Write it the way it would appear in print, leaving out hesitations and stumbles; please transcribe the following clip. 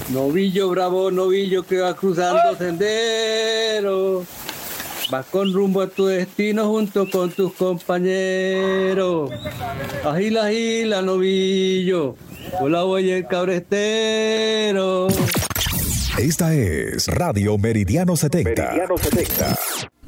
Novillo bravo, novillo que va cruzando sendero, vas con rumbo a tu destino junto con tus compañeros. Agila, agila, novillo, con la huella el cabrestero. Esta es Radio Meridiano 70. Meridiano 70.